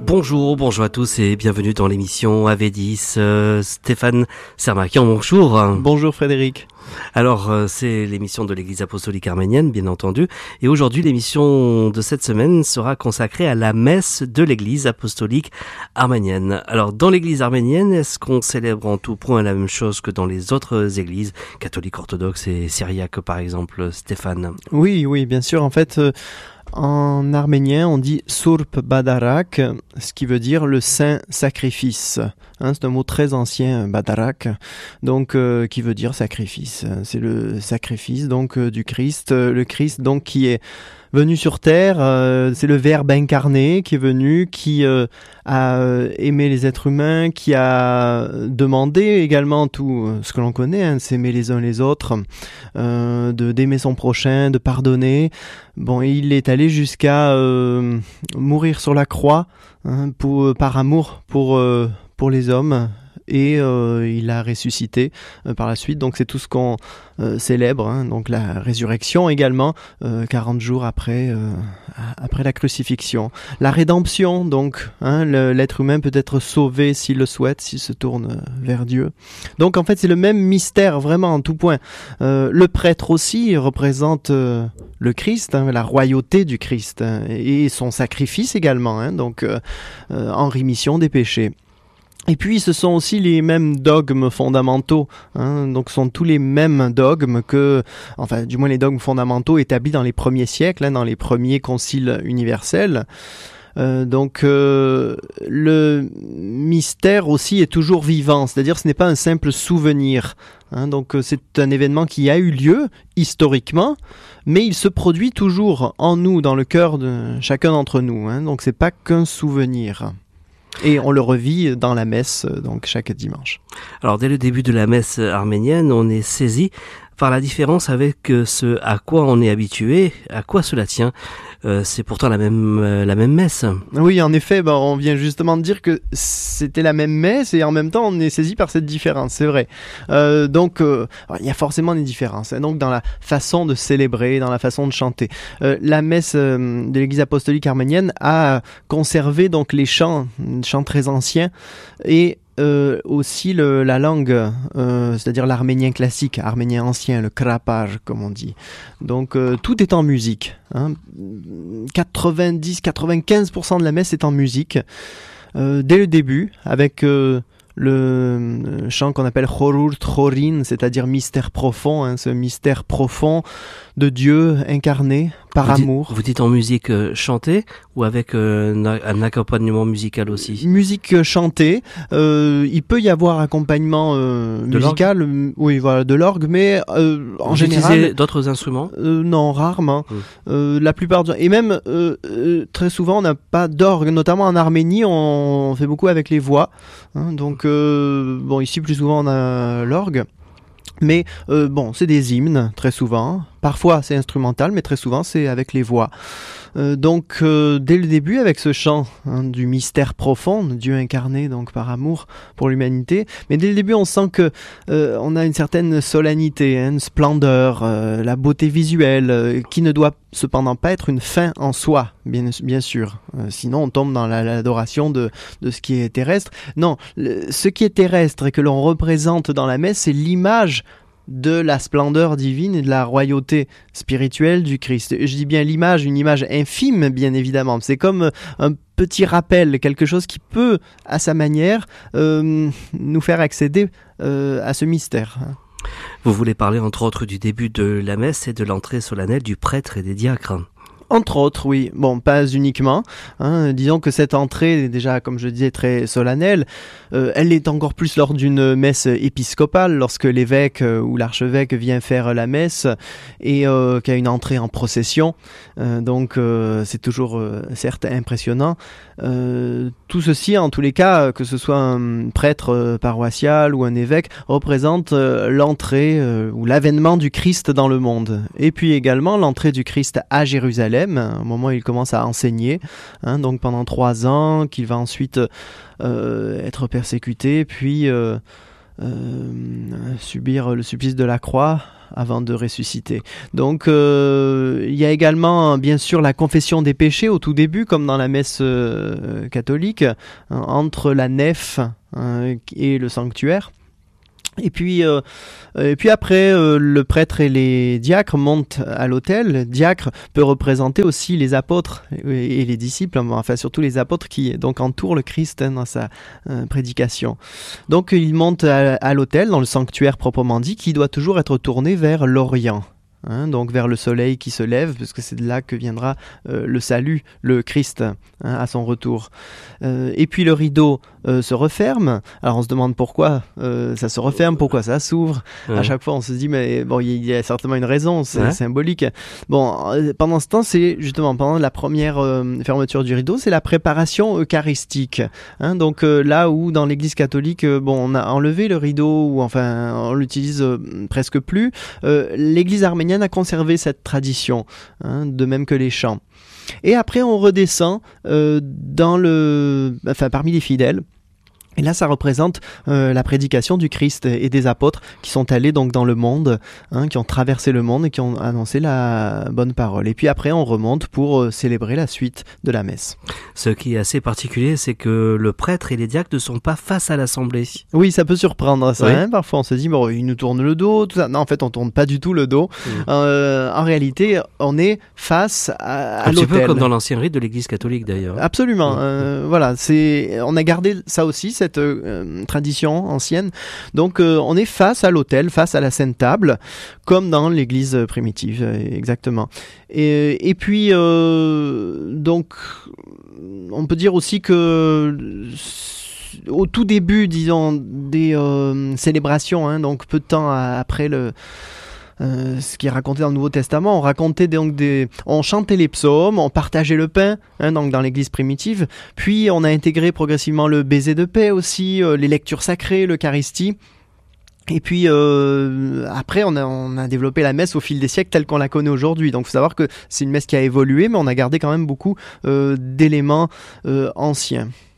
Bonjour à tous et bienvenue dans l'émission AV10. Stéphane Sermakian, bonjour. Bonjour Frédéric. Alors, c'est l'émission de l'Église apostolique arménienne, bien entendu. Et aujourd'hui, l'émission de cette semaine sera consacrée à la messe de l'Église apostolique arménienne. Alors, dans l'Église arménienne, est-ce qu'on célèbre en tout point la même chose que dans les autres églises catholiques, orthodoxes et syriaques, par exemple, Stéphane? Oui, bien sûr. En fait, en arménien, on dit Surp Badarak, ce qui veut dire le saint sacrifice. C'est un mot très ancien, Badarak, donc qui veut dire sacrifice. C'est le sacrifice donc du Christ, le Christ donc qui est venu sur terre, c'est le Verbe incarné qui est venu, qui a aimé les êtres humains, qui a demandé également tout ce que l'on connaît, de s'aimer les uns les autres, d'aimer son prochain, de pardonner. Bon, et il est allé jusqu'à mourir sur la croix par amour pour les hommes. Et il a ressuscité par la suite, donc c'est tout ce qu'on célèbre, donc la résurrection également, 40 jours après la crucifixion. La rédemption, donc, l'être humain peut être sauvé s'il le souhaite, s'il se tourne vers Dieu. Donc en fait c'est le même mystère vraiment en tout point. Le prêtre aussi représente le Christ, la royauté du Christ, et son sacrifice également, donc en rémission des péchés. Et puis, ce sont aussi les mêmes dogmes fondamentaux, donc ce sont tous les mêmes dogmes du moins les dogmes fondamentaux établis dans les premiers siècles, dans les premiers conciles universels. Donc le mystère aussi est toujours vivant, c'est-à-dire ce n'est pas un simple souvenir. Donc c'est un événement qui a eu lieu historiquement, mais il se produit toujours en nous, dans le cœur de chacun d'entre nous. Donc c'est pas qu'un souvenir. Et on le revit dans la messe, donc chaque dimanche. Alors dès le début de la messe arménienne, on est saisi par la différence avec ce à quoi on est habitué, à quoi cela tient. C'est pourtant la même messe. Oui, en effet, on vient justement de dire que c'était la même messe et en même temps on est saisi par cette différence, c'est vrai. Donc il y a forcément des différences, donc dans la façon de célébrer, dans la façon de chanter. La messe de l'Église apostolique arménienne a conservé donc les chants très anciens et aussi la langue, c'est-à-dire l'arménien classique, arménien ancien, le krapar comme on dit. Donc tout est en musique. 90-95% de la messe est en musique. Dès le début, avec le chant qu'on appelle Chorur Chorin, c'est-à-dire mystère profond, ce mystère profond de Dieu incarné par amour. Vous dites en musique chantée ou avec un accompagnement musical aussi? Musique chantée, il peut y avoir accompagnement musical, oui voilà, de l'orgue, mais en général. Vous utilisez d'autres instruments? Non, rarement. La plupart et même très souvent on n'a pas d'orgue, notamment en Arménie on fait beaucoup avec les voix, donc ici plus souvent on a l'orgue. Mais c'est des hymnes très souvent. Parfois c'est instrumental, mais très souvent c'est avec les voix. Donc dès le début, avec ce chant du mystère profond, Dieu incarné donc par amour pour l'humanité, mais dès le début on sent que on a une certaine solennité, une splendeur, la beauté visuelle, qui ne doit cependant pas être une fin en soi, bien sûr. Sinon on tombe dans l'adoration de ce qui est terrestre. Non, ce qui est terrestre et que l'on représente dans la messe, c'est l'image de la splendeur divine et de la royauté spirituelle du Christ. Je dis bien l'image, une image infime bien évidemment. C'est comme un petit rappel, quelque chose qui peut, à sa manière, nous faire accéder à ce mystère. Vous voulez parler entre autres du début de la messe et de l'entrée solennelle du prêtre et des diacres. Entre autres, oui. Bon, pas uniquement. Disons que cette entrée est déjà, comme je disais, très solennelle. Elle est encore plus lors d'une messe épiscopale, lorsque l'évêque ou l'archevêque vient faire la messe et qu'il y a une entrée en procession. Donc, c'est toujours, certes, impressionnant. Tout ceci, en tous les cas, que ce soit un prêtre paroissial ou un évêque, représente l'entrée ou l'avènement du Christ dans le monde. Et puis également l'entrée du Christ à Jérusalem, au moment où il commence à enseigner, donc pendant 3 ans, qu'il va ensuite être persécuté, puis subir le supplice de la croix avant de ressusciter. Donc il y a également bien sûr la confession des péchés au tout début, comme dans la messe catholique, entre la nef et le sanctuaire. Et puis après, le prêtre et les diacres montent à l'autel. Le diacre peut représenter aussi les apôtres et les disciples, enfin surtout les apôtres qui donc entourent le Christ dans sa prédication. Donc ils montent à l'autel, dans le sanctuaire proprement dit, qui doit toujours être tourné vers l'Orient. Donc vers le soleil qui se lève, parce que c'est de là que viendra le salut, le Christ, à son retour. Et puis le rideau se referme. Alors on se demande pourquoi ça se referme, pourquoi ça s'ouvre. À chaque fois on se dit mais bon, il y a certainement une raison, c'est symbolique. Bon, pendant ce temps, c'est justement pendant la première fermeture du rideau, c'est la préparation eucharistique. Donc là où dans l'Église catholique, on a enlevé le rideau, ou enfin on l'utilise presque plus. L'Église arménienne a conservé cette tradition, de même que les chants. Et après on redescend parmi les fidèles. Et là, ça représente la prédication du Christ et des apôtres qui sont allés donc dans le monde, qui ont traversé le monde et qui ont annoncé la bonne parole. Et puis après, on remonte pour célébrer la suite de la messe. Ce qui est assez particulier, c'est que le prêtre et les diacres ne sont pas face à l'assemblée. Oui, ça peut surprendre ça. Oui. Parfois, on se dit, bon, ils nous tournent le dos, tout ça. Non, en fait, on tourne pas du tout le dos. En réalité, on est face à l'autel. Un petit peu comme dans l'ancien rite de l'Église catholique, d'ailleurs. Absolument. Voilà, on a gardé ça aussi, cette tradition ancienne. Donc on est face à l'autel, face à la Sainte Table, comme dans l'Église primitive, exactement. Et puis donc on peut dire aussi que au tout début, disons, des célébrations, donc peu de temps après ce qui est raconté dans le Nouveau Testament, on chantait les psaumes, on partageait le pain, donc dans l'Église primitive, puis on a intégré progressivement le baiser de paix aussi, les lectures sacrées, l'Eucharistie. Et puis après on a développé la messe au fil des siècles telle qu'on la connaît aujourd'hui. Donc il faut savoir que c'est une messe qui a évolué, mais on a gardé quand même beaucoup d'éléments anciens.